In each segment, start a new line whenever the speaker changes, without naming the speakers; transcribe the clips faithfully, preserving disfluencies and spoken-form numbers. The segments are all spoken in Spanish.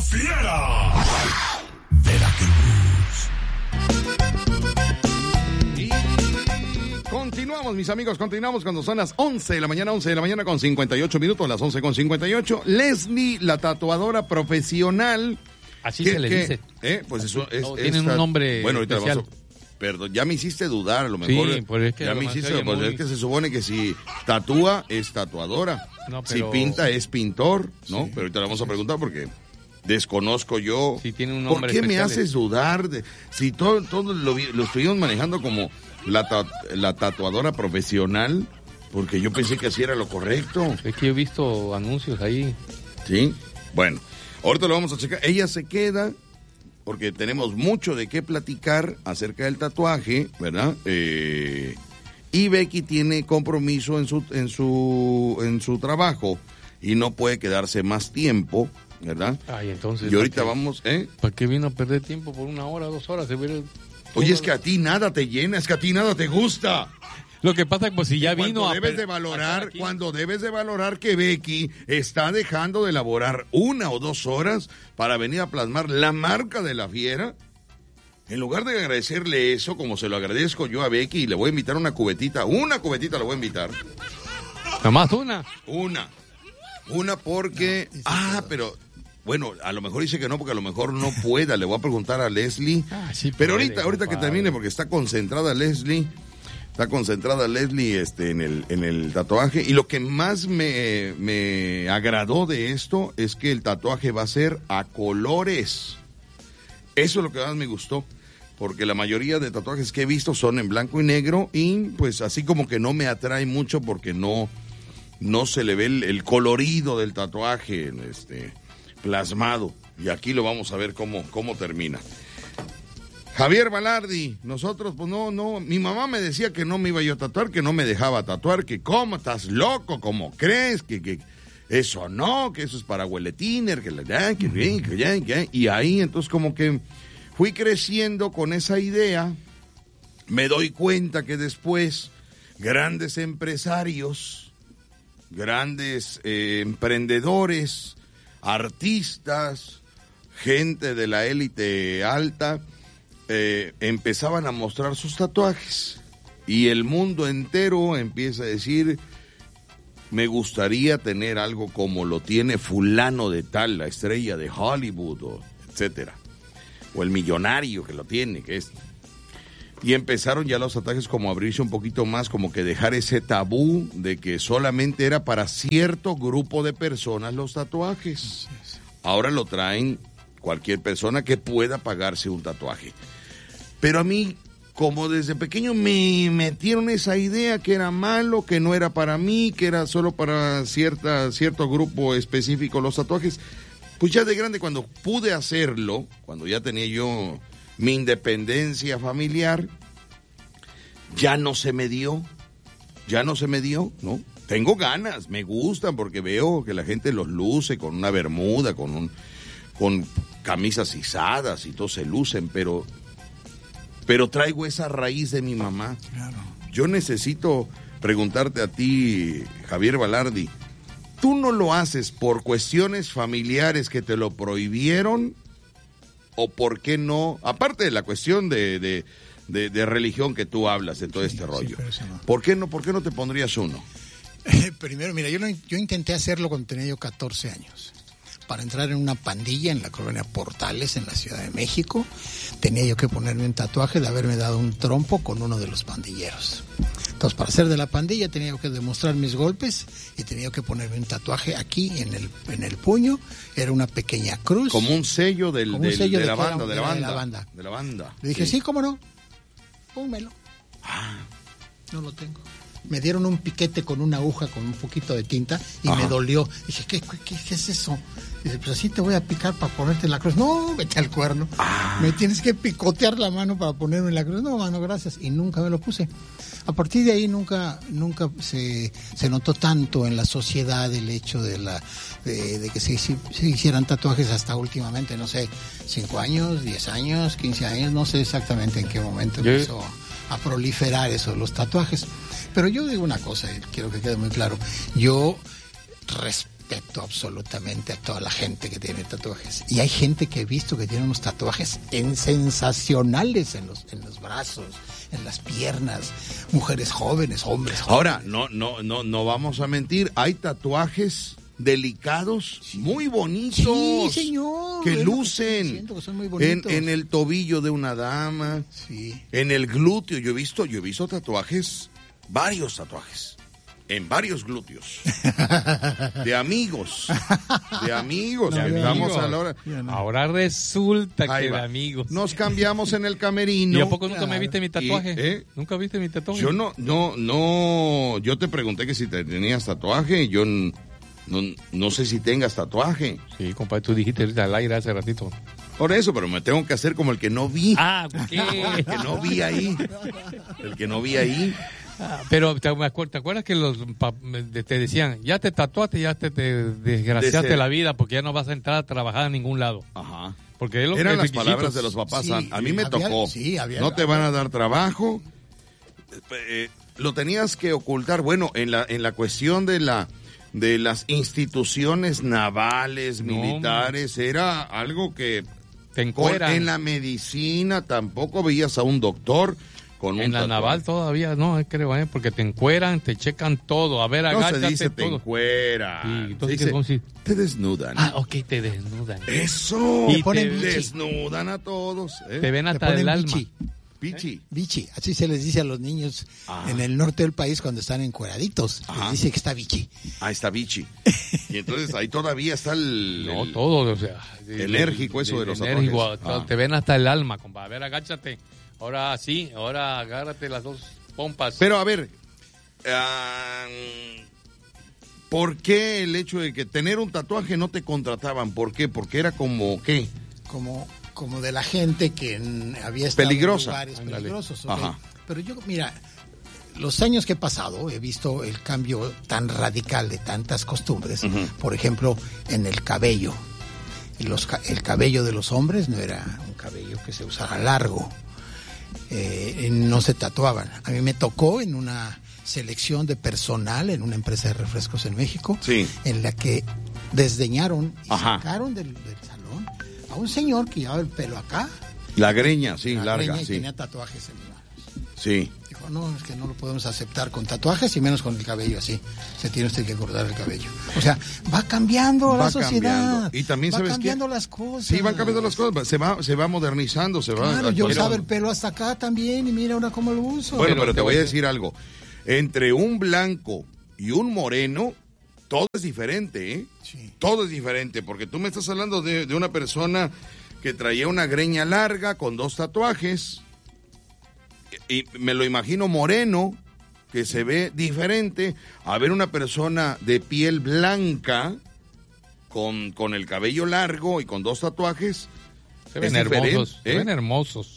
Fiera. Veracruz.
Y continuamos, mis amigos, continuamos cuando son las once de la mañana, once de la mañana con cincuenta y ocho minutos, las once con cincuenta y ocho. Leslie, la tatuadora profesional.
Así
que,
se le
que,
dice.
Eh, pues eso es.
No,
es
tienen
esta,
un nombre
bueno, ahorita
especial.
vamos a, perdón, ya me hiciste dudar, a lo mejor.
Sí, pues es que
ya me
lo
hiciste,
oye
pues
muy...
es que se supone que si tatúa es tatuadora.
No, pero...
Si pinta es pintor, ¿no?
Sí,
pero ahorita le vamos a preguntar porque desconozco yo.
Sí, tiene un
¿Por
nombre
qué me
especial?
haces dudar? De, si todo, todo lo, vi- lo estuvimos manejando como la, ta- la tatuadora profesional, porque yo pensé que así era lo correcto.
Es que yo he visto anuncios ahí.
¿Sí? Bueno, ahorita lo vamos a checar. Ella se queda porque tenemos mucho de qué platicar acerca del tatuaje, ¿verdad? Eh, y Becky tiene compromiso en su, en su, en su trabajo y no puede quedarse más tiempo, ¿verdad?
Ay, entonces.
Y ahorita
¿para qué?
vamos, ¿eh?
¿Para qué vino a perder tiempo por una hora, dos horas? Se hubiera...
Oye, es que a ti nada te llena, es que a ti nada te gusta.
Lo que pasa es que pues si ya vino
Cuando
a...
debes
per-
de
a
valorar,
estar aquí.
cuando debes de valorar que Becky está dejando de elaborar una o dos horas para venir a plasmar la marca de la fiera. En lugar de agradecerle eso, como se lo agradezco yo a Becky, y le voy a invitar una cubetita, una cubetita le voy a invitar.
Nada más una.
Una. Una porque...
No, dice
ah,
que-
pero... Bueno, a lo mejor dice que no, porque a lo mejor no pueda. Le voy a preguntar a Leslie.
Ah, sí
Pero
puede,
ahorita, ahorita que
compadre.
termine, porque está concentrada Leslie, está concentrada Leslie este, en, el, en el tatuaje. Y lo que más me, me agradó de esto es que el tatuaje va a ser a colores. Eso es lo que más me gustó. Porque la mayoría de tatuajes que he visto son en blanco y negro. Y pues así como que no me atrae mucho porque no, no se le ve el, el colorido del tatuaje este, plasmado. Y aquí lo vamos a ver cómo, cómo termina. Javier Balardi, nosotros, pues no, no, mi mamá me decía que no me iba yo a tatuar, que no me dejaba tatuar, que cómo, estás loco, cómo crees, que, que eso no, que eso es para hueletiner, que la, que, que, que, que, que, y ahí entonces como que fui creciendo con esa idea, me doy cuenta que después grandes empresarios, grandes eh, emprendedores, artistas, gente de la élite alta, eh, empezaban a mostrar sus tatuajes y el mundo entero empieza a decir, me gustaría tener algo como lo tiene fulano de tal, la estrella de Hollywood, o etcétera, o el millonario que lo tiene, que es. Y empezaron ya los tatuajes como a abrirse un poquito más, como que dejar ese tabú de que solamente era para cierto grupo de personas los tatuajes. Ahora lo traen cualquier persona que pueda pagarse un tatuaje. Pero a mí, como desde pequeño me metieron esa idea que era malo, que no era para mí, que era solo para cierta, cierto grupo específico los tatuajes, pues ya de grande cuando pude hacerlo, cuando ya tenía yo mi independencia familiar, ya no se me dio, ya no se me dio, ¿no? Tengo ganas, me gustan porque veo que la gente los luce con una bermuda, con un, con camisas izadas y todo se lucen, pero, pero traigo esa raíz de mi mamá.
Claro.
Yo necesito preguntarte a ti, Javier Balardi, ¿tú no lo haces por cuestiones familiares que te lo prohibieron? ¿O por qué no? Aparte de la cuestión de, de, de, de religión que tú hablas, de todo
Sí,
este
sí,
rollo.
pero eso no.
¿Por qué no, por qué no te pondrías uno?
Eh, primero, mira, yo, lo- yo intenté hacerlo cuando tenía yo catorce años. Para entrar en una pandilla en la colonia Portales, en la Ciudad de México, tenía yo que ponerme un tatuaje de haberme dado un trompo con uno de los pandilleros. Entonces, para ser de la pandilla tenía yo que demostrar mis golpes y tenía yo que ponerme un tatuaje aquí en el, en el puño. Era una pequeña cruz.
Como un sello, del,
Como un
del-
sello
de,
de
la
que era-
banda, de la
de
banda,
la banda.
de la banda.
Le dije, sí, cómo no, pónmelo. No lo tengo. Me dieron un piquete con una aguja con un poquito de tinta y
Ajá.
me dolió. Dije, ¿qué, qué, qué es eso? Dice, pues así te voy a picar para ponerte la cruz. No, vete al cuerno.
Ah.
Me tienes que picotear la mano para ponerme la cruz. No, mano, gracias. Y nunca me lo puse. A partir de ahí nunca nunca se, se notó tanto en la sociedad el hecho de la de, de que se, hici- se hicieran tatuajes hasta últimamente, no sé, cinco años, diez años, quince años, no sé exactamente en qué momento
Yo-
empezó a proliferar eso, los tatuajes. Pero yo digo una cosa, y quiero que quede muy claro. Yo res- respeto absolutamente a toda la gente que tiene tatuajes. Y hay gente que he visto que tiene unos tatuajes en sensacionales en los, en los brazos, en las piernas, mujeres jóvenes, hombres jóvenes.
Ahora, no, no, no, no vamos a mentir, hay tatuajes delicados, sí. muy bonitos,
sí, señor,
que
es
lucen
que que son muy
en,
bonitos.
en el tobillo de una dama,
sí.
en el glúteo. Yo he visto, yo he visto tatuajes, varios tatuajes, en varios glúteos, de amigos, de amigos,
No,
que
de
estamos
amigos.
a la hora.
No. Ahora resulta
Ahí
que
va.
de amigos.
Nos cambiamos en el camerino.
¿Y a poco nunca
Claro.
me viste mi tatuaje?
Y, ¿eh?
¿Nunca viste mi tatuaje?
Yo no, no, no, yo te pregunté que si te tenías tatuaje, yo n- no, no sé si tengas tatuaje.
Sí, compadre, tú dijiste ahorita al aire hace ratito.
Por eso, pero me tengo que hacer como el que no vi.
Ah, ¿por qué?
El que no vi ahí. El que no vi ahí.
Ah, pero ¿te, me acuer- ¿te acuerdas que los pa- de- te decían, ya te tatuaste, ya te, te desgraciaste
Dese-
la vida porque ya no vas a entrar a trabajar a ningún lado?
Ajá.
Porque es lo
Eran
que
las
requisitos.
palabras de los papás.
Sí,
a, a mí me
había-
tocó.
sí, había-
no te van a dar trabajo. Eh, lo tenías que ocultar. Bueno, en la en la cuestión de la de las instituciones navales,
No,
militares, era algo que
Te
con-
encueran.
en la medicina tampoco veías a un doctor con un
En la
tatuaje.
naval todavía no, creo, ¿eh? Porque te encueran, te checan todo. A ver,
No
agáchate
se dice te
todo.
encuera.
Sí,
se
entonces,
dice,
¿cómo si-
te desnudan.
Ah, ok, te desnudan.
Eso.
Y
te
te-
desnudan a todos. ¿eh?
Te ven
Le
hasta
ponen
el alma.
bichi.
Pichi.
Bichi, así se les dice a los niños
Ah.
en el norte del país cuando están encueraditos.
Ajá.
Les dice que está bichi.
Ahí está Bichi. Y entonces ahí todavía está el...
No,
el-
todo, o sea.
enérgico eso de los
enérgico,
tatuajes. Ah.
Te ven hasta el alma, compa. A ver, agáchate. Ahora sí, ahora agárrate las dos pompas.
Pero a ver, ah, ¿por qué el hecho de que tener un tatuaje no te contrataban? ¿Por qué? Porque era como, ¿qué?
Como, como de la gente que en- había estado
Peligrosa.
en lugares
Ándale.
peligrosos. ¿ok?
Ajá.
Pero yo, mira, los años que he pasado he visto el cambio tan radical de tantas costumbres.
Ujú.
Por ejemplo, en el cabello. Y los ca- el cabello de los hombres no era un cabello que se usara largo. Eh, no se tatuaban. A mí me tocó en una selección de personal en una empresa de refrescos en México,
Sí.
en la que desdeñaron y
Ajá.
sacaron del, del salón a un señor que llevaba el pelo acá,
La greña, sí,
la
larga,
greña, y
sí.
tenía tatuajes en las manos.
Sí.
Dijo, no, es que no lo podemos aceptar con tatuajes y menos con el cabello así. Se tiene usted que cortar el cabello. O sea, va cambiando
Va
la sociedad.
cambiando. Y también,
va
¿sabes qué?
cambiando las cosas.
Sí, van cambiando las cosas, se va, se va modernizando, se va...
Claro, yo
actualizando.
usaba el pelo hasta acá también y mira ahora cómo lo uso.
Bueno,
Pero
pero
te
te voy a
voy a
decir algo. Entre un blanco y un moreno, todo es diferente, ¿eh?
Sí.
Todo es diferente, porque tú me estás hablando de, de una persona que traía una greña larga con dos tatuajes, y, y me lo imagino moreno, que se ve diferente, a ver una persona de piel blanca, con, con el cabello largo y con dos tatuajes.
se ven
es diferente,
hermosos.
¿eh?
Se ven hermosos.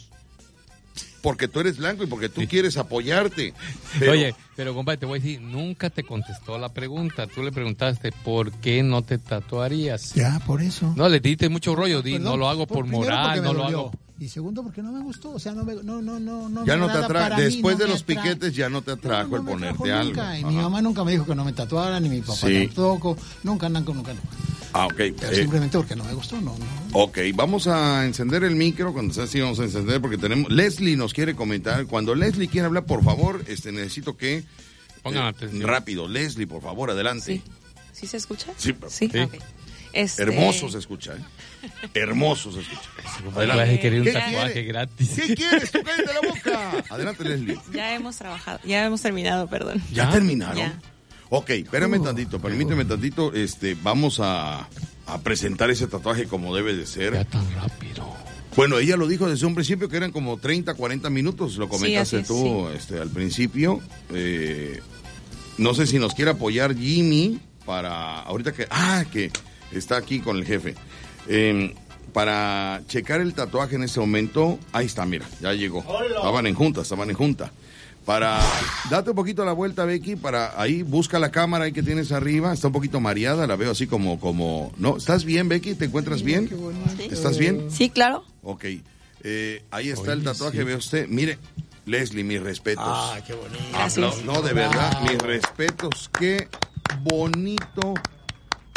Porque tú eres blanco y porque tú
Sí.
quieres apoyarte. Pero-
Oye, pero compadre, te voy a decir, nunca te contestó la pregunta. Tú le preguntaste, ¿por qué no te tatuarías?
Ya, por eso.
No, le diste mucho rollo, di,
Perdón,
no lo hago por,
primero porque
moral,
me
no lo
dolió.
hago.
Y segundo, porque no me gustó. O sea, no me, no, no, no, no
Ya
me
no te
agrada
atrae,
para mí,
después
no
de
me
los
atrae.
piquetes ya no te atrajo
No,
el
no me
ponerte
atrajo
algo.
nunca. Y
Ajá.
mi mamá nunca me dijo que no me tatuara, ni mi papá
Sí.
tampoco. Nunca, nunca, nunca. No.
Ah, ok.
Pero
Eh,
simplemente porque no me gustó, no, no.
ok, vamos a encender el micro. Cuando sea así, vamos a encender porque tenemos. Leslie nos quiere comentar. Cuando Leslie quiera hablar, por favor, este necesito que.
Pongan
eh,
atención.
rápido, Leslie, por favor, adelante.
Sí. ¿Sí se escucha?
Sí.
Sí.
Sí.
ok. Este,
Hermoso se escucha, ¿eh? Hermoso se escucha.
Vas a
Adelante.
querer un
¿Qué
tatuaje
quiere?
gratis.
¿Qué quieres? Tú cállate la boca. Adelante, Leslie.
Ya hemos trabajado, ya hemos terminado, perdón.
¿Ya
¿Ya?
terminaron?
Ya.
Ok, espérame
Uh,
tantito, permíteme tantito. Este, vamos a, a presentar ese tatuaje como debe de ser.
Ya tan rápido.
Bueno, ella lo dijo desde un principio que eran como treinta, cuarenta minutos, lo comentaste
así es,
tú este, al principio. Eh, no sé si nos quiere apoyar Jimmy para, ahorita que, ah, que está aquí con el jefe, eh, para checar el tatuaje en este momento. Ahí está, mira, ya llegó. Estaban en junta, estaban en junta. Para, date un poquito la vuelta, Becky, para ahí, busca la cámara ahí que tienes arriba, está un poquito mareada, la veo así como, como, ¿no? ¿Estás bien, Becky? ¿Te encuentras bien?
Qué bonito.
¿Estás bien?
Sí, claro.
Ok, eh, ahí está el
Oye,
tatuaje,
sí.
ve usted. Mire, Leslie, mis respetos.
Ah, qué bonito.
Gracias.
Apla- no, de verdad,
Bravo.
mis respetos. Qué bonito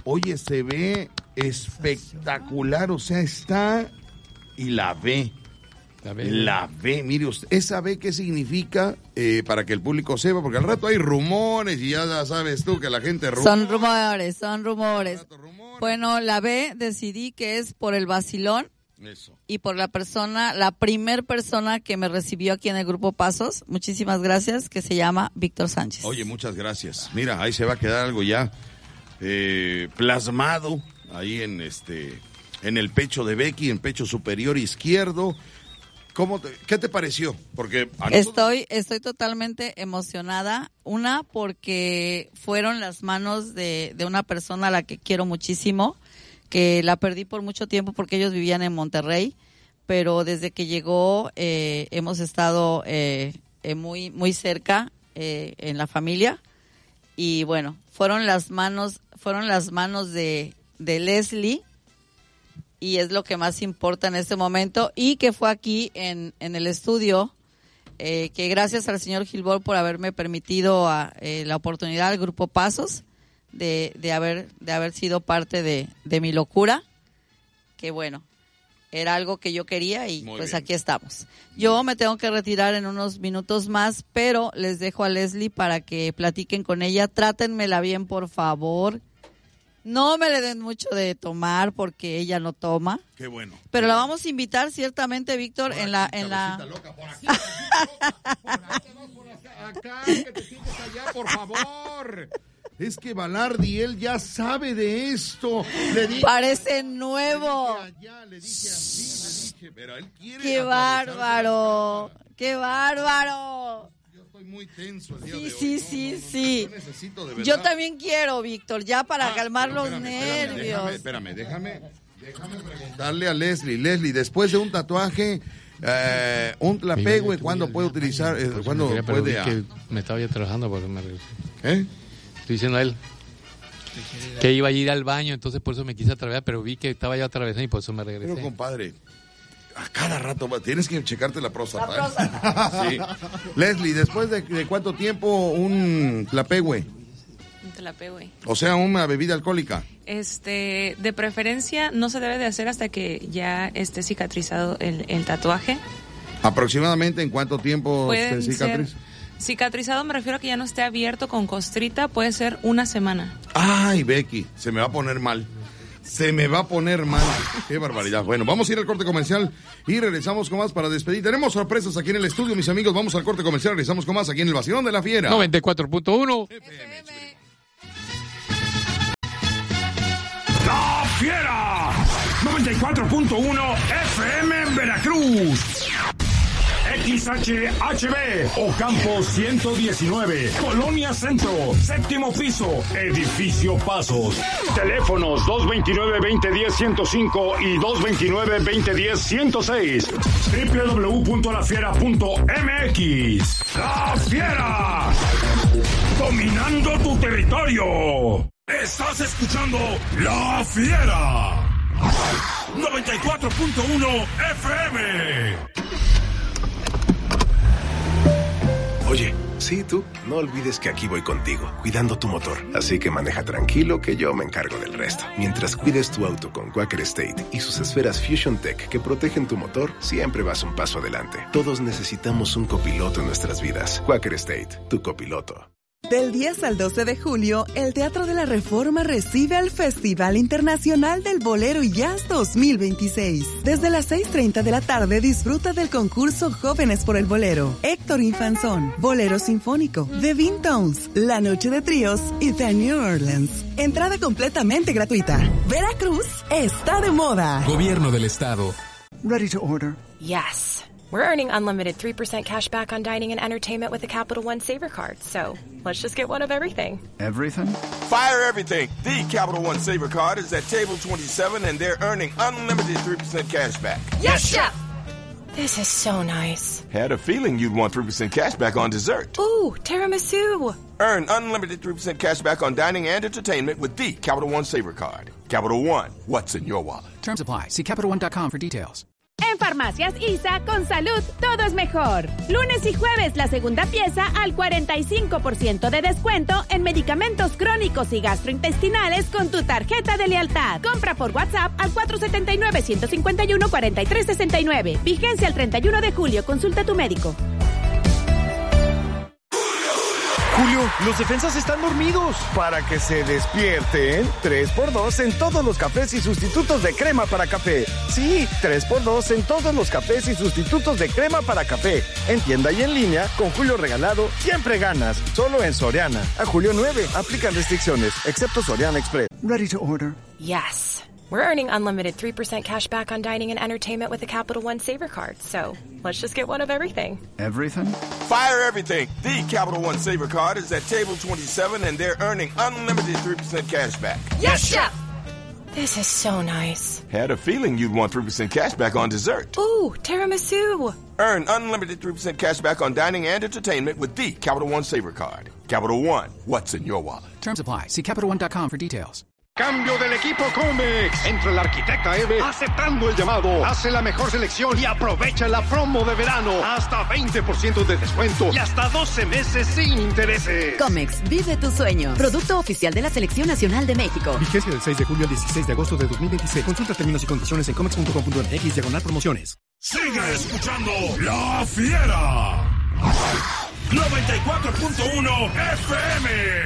Oye, se ve espectacular, o sea, está y la ve.
La ve.
La ve, mire usted, ¿esa ve qué significa eh, para que el público sepa? Porque al rato hay rumores y ya sabes tú que la gente rumora.
Son rumores, son rumores.
Rato, rumores.
Bueno, la B decidí que es por el vacilón
Eso.
y por la persona, la primer persona que me recibió aquí en el Grupo Pasos. Muchísimas gracias, que se llama Víctor Sánchez.
Oye, muchas gracias. Mira, ahí se va a quedar algo ya eh, plasmado ahí en este, en el pecho de Becky, en pecho superior izquierdo. ¿Cómo te, ¿Qué te pareció? Porque a nosotros...
Estoy, estoy totalmente emocionada. Una, porque fueron las manos de, de una persona a la que quiero muchísimo, que la perdí por mucho tiempo porque ellos vivían en Monterrey, pero desde que llegó eh, hemos estado eh, eh, muy, muy cerca eh, en la familia. Y bueno, fueron las manos, fueron las manos de, de Leslie, y es lo que más importa en este momento, y que fue aquí en, en el estudio, eh, que gracias al señor Gilbert por haberme permitido a, eh, la oportunidad al Grupo Pasos de, de haber de haber sido parte de, de mi locura, que bueno, era algo que yo quería y
Muy
pues
bien.
aquí estamos. Yo me tengo que retirar en unos minutos más, pero les dejo a Leslie para que platiquen con ella. Trátenmela bien, por favor. No me le den mucho de tomar porque ella no toma.
Qué bueno.
Pero la vamos a invitar ciertamente, Víctor,
Por
en la
aquí,
en la
cabecita loca, por aquí, cabecita loca, por acá, acá, que te sientes allá, por favor. Es que Balardi, él ya sabe de esto. Le dije,
Parece
le
nuevo.
dije allá, le dije así, le dije, pero él quiere
Qué
atravesarse
bárbaro.
la cámara.
Qué bárbaro.
Yo estoy muy tenso el día
Sí,
de hoy.
sí,
No,
sí,
no, no,
sí.
Yo necesito de verdad.
Yo también quiero, Víctor, ya para
Ah,
calmar
pero
los
espérame, espérame,
nervios.
Espérame, déjame, déjame, déjame preguntarle a Leslie. Leslie, después de un tatuaje, eh, un tlapegue, ¿cuándo puede utilizar? Eh, ¿Cuándo
Quería, pero
puede?
vi
ah,
que me estaba ya trabajando, por eso me regresé.
¿Eh?
Estoy diciendo a él que iba a ir al baño, entonces por eso me quise atravesar, pero vi que estaba ya atravesando y por eso me regresé.
Pero compadre, a cada rato va- tienes que checarte la próstata.
La
¿eh?
próstata.
Sí. Leslie, ¿después de, de cuánto tiempo un tlapegue?
Te la pego, güey.
O sea, una bebida alcohólica.
Este, de preferencia no se debe de hacer hasta que ya esté cicatrizado el, el tatuaje.
¿Aproximadamente en cuánto tiempo
Pueden
se cicatriza?
ser cicatrizado, me refiero a que ya no esté abierto con costrita, puede ser una semana.
Ay, Becky, se me va a poner mal. Se me va a poner mal. Qué barbaridad. Bueno, vamos a ir al corte comercial y regresamos con más para despedir. Tenemos sorpresas aquí en el estudio, mis amigos. Vamos al corte comercial, regresamos con más aquí en el Vacilón de la Fiera.
noventa y cuatro punto uno.
¡La Fiera! noventa y cuatro punto uno F M en Veracruz. X H H B, Ocampo ciento diecinueve, Colonia Centro, séptimo piso, Edificio Pasos. Teléfonos dos veintinueve, veinte diez, ciento cinco y dos veintinueve, veinte diez, ciento seis. doble u doble u doble u punto la fiera punto m x. ¡La Fiera! Dominando tu territorio. Estás escuchando La Fiera. noventa y cuatro punto uno F M.
Oye, sí, tú, no olvides que aquí voy contigo, cuidando tu motor. Así que maneja tranquilo que yo me encargo del resto. Mientras cuides tu auto con Quaker State y sus esferas Fusion Tech que protegen tu motor, siempre vas un paso adelante. Todos necesitamos un copiloto en nuestras vidas. Quaker State, tu copiloto.
Del diez al doce de julio, el Teatro de la Reforma recibe al Festival Internacional del Bolero y Jazz dos mil veintiséis. Desde las seis treinta de la tarde disfruta del concurso Jóvenes por el Bolero, Héctor Infanzón, Bolero Sinfónico, The Bean Tones, La Noche de Tríos y The New Orleans. Entrada completamente gratuita. Veracruz está de moda.
Gobierno del Estado.
Ready to order.
Yes. We're earning unlimited three percent cash back on dining and entertainment with the Capital One Saver Card. So let's just get one of everything.
Everything?
Fire everything. The Capital One Saver Card is at table twenty-seven and they're earning unlimited three percent cash back.
Yes, Chef! This is so nice.
Had a feeling you'd want three percent cash back on dessert.
Ooh, tiramisu.
Earn unlimited three percent cash back on dining and entertainment with the Capital One Saver Card. Capital One, what's in your wallet?
Terms apply. See Capital One dot com for details. En Farmacias I S A, con salud, todo es mejor. Lunes y jueves, la segunda pieza al cuarenta y cinco por ciento de descuento en medicamentos crónicos y gastrointestinales con tu tarjeta de lealtad. Compra por WhatsApp al cuatro siete nueve, uno cinco uno, cuatro tres seis nueve. Vigencia el treinta y uno de julio. Consulta a tu médico.
Julio, los defensas están dormidos. Para que se despierten, tres por dos en todos los cafés y sustitutos de crema para café. Sí, tres por dos en todos los cafés y sustitutos de crema para café. En tienda y en línea, con Julio regalado, siempre ganas. Solo en Soriana. A julio nueve, aplican restricciones, excepto Soriana Express.
Ready to order?
Yes. We're earning unlimited three percent cash back on dining and entertainment with the Capital One Saver Card. So let's just get one of everything.
Everything?
Fire everything. The Capital One Saver Card is at table twenty-seven, and they're earning unlimited three percent cash back.
Yes, Chef! This is so nice.
Had a feeling you'd want three percent cash back on dessert.
Ooh, tiramisu.
Earn unlimited three percent cash back on dining and entertainment with the Capital One Saver Card. Capital One, what's in your wallet?
Terms apply. See Capital One dot com for details.
Cambio del equipo Comex. Entra el arquitecta Eve aceptando el llamado. Hace la mejor selección y aprovecha la promo de verano. Hasta veinte por ciento de descuento y hasta doce meses sin intereses.
Comex, vive tu sueño. Producto oficial de la Selección Nacional de México.
Vigencia del seis de julio al dieciséis de agosto de dos mil veintiséis. Consulta términos y condiciones en comex punto com punto m x diagonal promociones.
Sigue escuchando La Fiera. noventa y cuatro punto uno F M.